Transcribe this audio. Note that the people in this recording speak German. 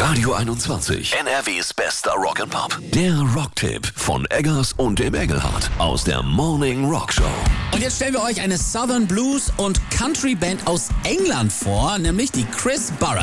Radio 21. NRWs bester Rock'n'Pop. Der Rocktipp von Eggers und dem Engelhardt aus der Morning Rock Show. Und jetzt stellen wir euch eine Southern Blues und Country Band aus England vor, nämlich die Chris Barrett.